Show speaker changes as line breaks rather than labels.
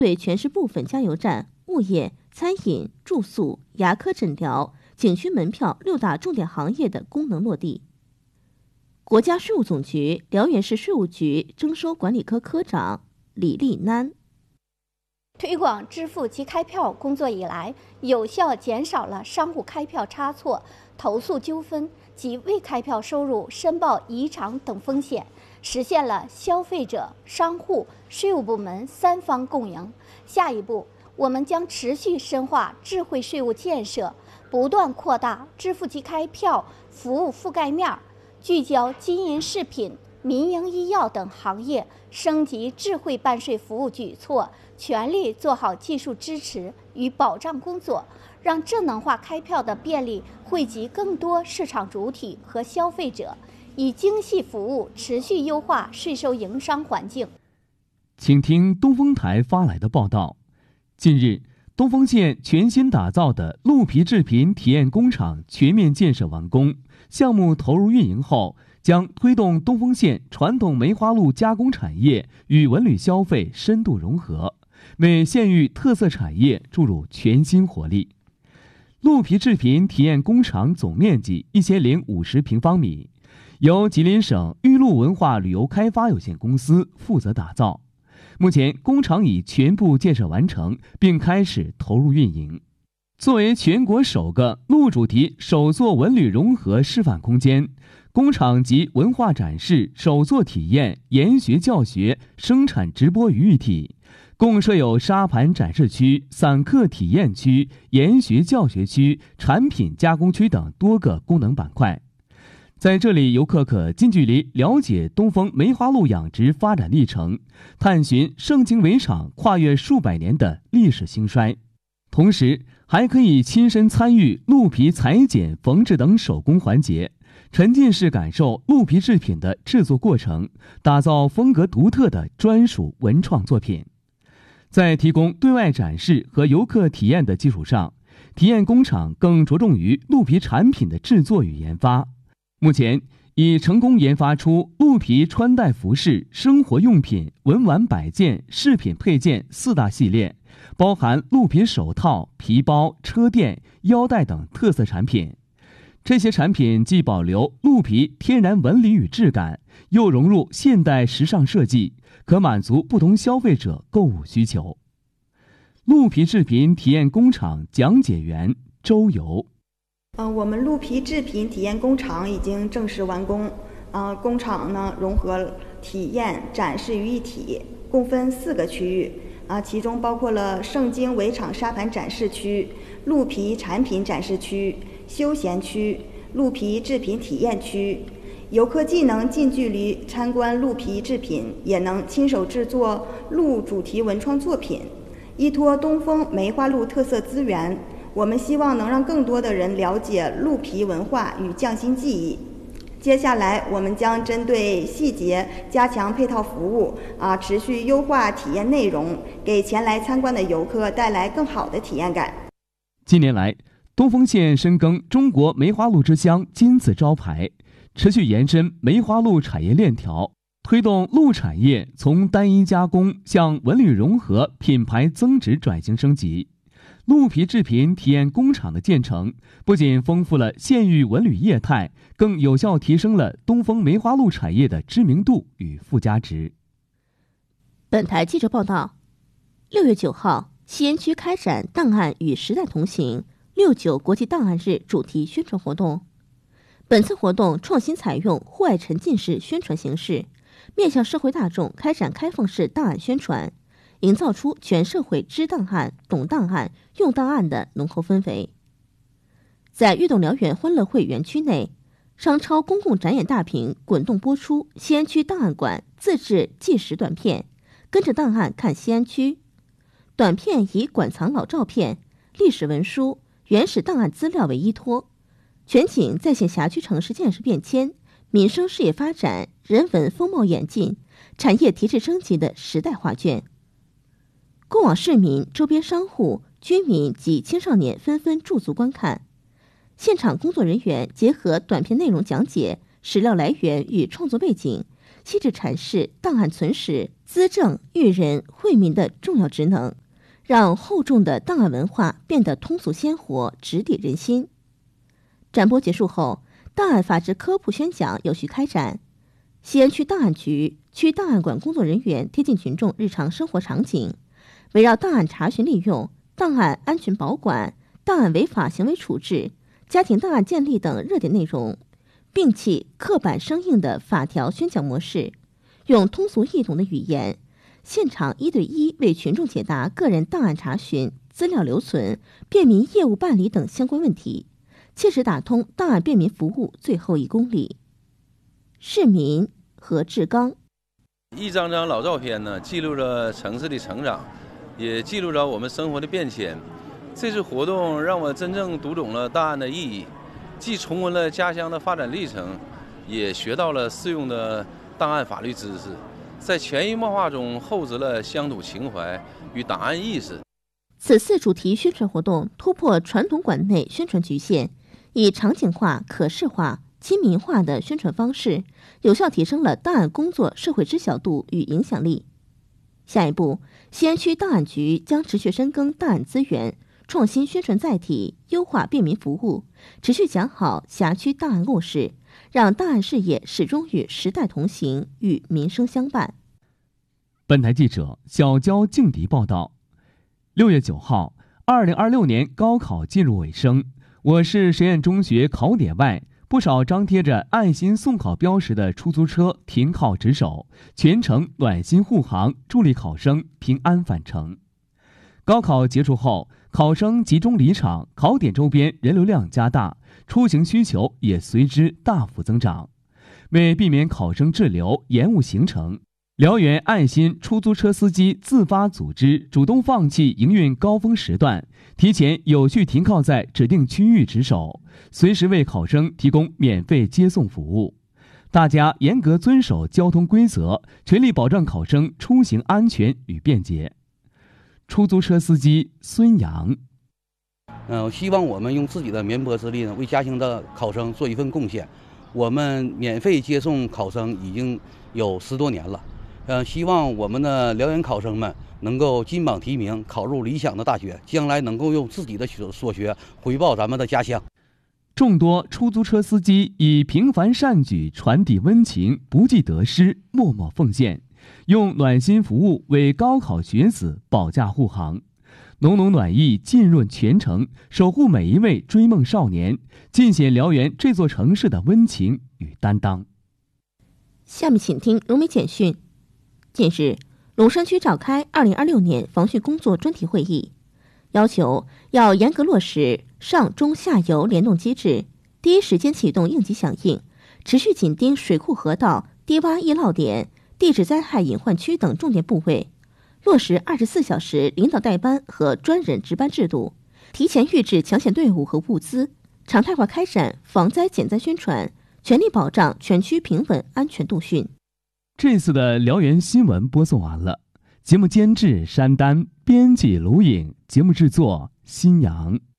对全市部分加油站、物业、餐饮、住宿、牙科诊疗、景区门票6大重点行业的功能落地。国家税务总局辽源市税务局征收管理科科长李立南。
推广支付即开票工作以来，有效减少了商户开票差错、投诉纠纷及未开票收入申报异常等风险，实现了消费者、商户、税务部门3方共赢。下一步，我们将持续深化智慧税务建设，不断扩大支付即开票服务覆盖面，聚焦金银饰品、民营医药等行业，升级智慧办税服务举措，全力做好技术支持与保障工作，让智能化开票的便利惠及更多市场主体和消费者，以精细服务持续优化税收营商环境。
请听东风台发来的报道。近日，东风县全新打造的鹿皮制品体验工厂全面建设完工，项目投入运营后，将推动东风县传统梅花鹿加工产业与文旅消费深度融合，为县域特色产业注入全新活力。鹿皮制品体验工厂总面积1050平方米，由吉林省玉鹿文化旅游开发有限公司负责打造。目前工厂已全部建设完成，并开始投入运营。作为全国首个鹿主题手作文旅融合示范空间，工厂集文化展示、手作体验、研学教学、生产直播于一体，共设有沙盘展示区、散客体验区、研学教学区、产品加工区等多个功能板块。在这里，游客可近距离了解东风梅花鹿养殖发展历程，探寻盛京围场跨越数百年的历史兴衰，同时还可以亲身参与鹿皮裁剪、缝制等手工环节，沉浸式感受鹿皮制品的制作过程，打造风格独特的专属文创作品。在提供对外展示和游客体验的基础上，体验工厂更着重于鹿皮产品的制作与研发。目前已成功研发出鹿皮穿戴服饰、生活用品、文玩摆件、饰品配件4大系列，包含鹿皮手套、皮包、车垫、腰带等特色产品。这些产品既保留鹿皮天然纹理与质感，又融入现代时尚设计，可满足不同消费者购物需求。鹿皮制品体验工厂讲解员周游。
我们鹿皮制品体验工厂已经正式完工。工厂呢融合体验展示于一体，共分4个区域。其中包括了盛京围场沙盘展示区、鹿皮产品展示区、休闲区、鹿皮制品体验区。游客既能近距离参观鹿皮制品，也能亲手制作鹿主题文创作品。依托东风梅花鹿特色资源，我们希望能让更多的人了解鹿皮文化与匠心技艺。接下来，我们将针对细节加强配套服务，持续优化体验内容，给前来参观的游客带来更好的体验感。
近年来，东风县深耕中国梅花鹿之乡金字招牌，持续延伸梅花鹿产业链条，推动鹿产业从单一加工向文旅融合、品牌增值转型升级。鹿皮制品体验工厂的建成，不仅丰富了县域文旅业态，更有效提升了东风梅花鹿产业的知名度与附加值。
本台记者报道，6月9号，西安区开展档案与时代同行69国际档案日主题宣传活动。本次活动创新采用户外沉浸式宣传形式，面向社会大众开展开放式档案宣传，营造出全社会知档案、懂档案、用档案的浓厚氛围。在悦动辽源欢乐汇园区内，商超公共展演大屏滚动播出西安区档案馆自制纪实短片，跟着档案看西安区。短片以馆藏老照片、历史文书、原始档案资料为依托，全景再现辖区城市建设变迁、民生事业发展、人文风貌演进、产业提质升级的时代画卷。过往市民、周边商户、居民及青少年纷纷驻足观看。现场工作人员结合短片内容讲解、史料来源与创作背景， 细致阐释档案存史、资政、育人、惠民的重要职能，让厚重的档案文化变得通俗鲜活，直抵人心。展播结束后，档案法制科普宣讲有序开展。西安区档案局区档案馆工作人员贴近群众日常生活场景，围绕档案查询利用、档案安全保管、档案违法行为处置、家庭档案建立等热点内容，摒弃刻板生硬的法条宣讲模式，用通俗易懂的语言，现场1对1为群众解答个人档案查询、资料留存、便民业务办理等相关问题，切实打通档案便民服务最后1公里。市民何志刚。
一张张老照片呢，记录着城市的成长，也记录着我们生活的变迁。这次活动让我真正读懂了档案的意义，既重温了家乡的发展历程，也学到了适用的档案法律知识，在潜移默化中厚植了乡土情怀与档案意识。
此次主题宣传活动突破传统馆内宣传局限，以场景化、可视化、亲民化的宣传方式，有效提升了档案工作社会知晓度与影响力。下一步，西安区档案局将持续深耕档案资源，创新宣传载体，优化便民服务，持续讲好辖区档案故事，让档案事业始终与时代同行，与民生相伴。
本台记者小娇静迪报道。6月9号，2026年高考进入尾声，我市实验中学考点外，不少张贴着爱心送考标识的出租车停靠值守，全程暖心护航，助力考生平安返程。高考结束后，考生集中离场，考点周边人流量加大，出行需求也随之大幅增长。为避免考生滞留、延误行程，辽源爱心出租车司机自发组织，主动放弃营运高峰时段，提前有序停靠在指定区域值守，随时为考生提供免费接送服务。大家严格遵守交通规则，全力保障考生出行安全与便捷。出租车司机孙阳：
希望我们用自己的绵薄之力呢，为家乡的考生做一份贡献。我们免费接送考生已经有10多年了。希望我们的辽源考生们能够金榜题名，考入理想的大学，将来能够用自己的所学回报咱们的家乡。
众多出租车司机以平凡善举传递温情，不计得失，默默奉献，用暖心服务为高考学子保驾护航，浓浓暖意浸润全城，守护每一位追梦少年，尽显辽源这座城市的温情与担当。
下面请听融媒简讯。近日，龙山区召开2026年防汛工作专题会议，要求要严格落实上中下游联动机制，第一时间启动应急响应，持续紧盯水库河道、低洼易涝点、地质灾害隐患区等重点部位，落实24小时领导带班和专人值班制度，提前预置抢险队伍和物资，常态化开展防灾减灾宣传，全力保障全区平稳安全度汛。
这次的辽源新闻播送完了，节目监制山丹，编辑卢颖，节目制作新阳。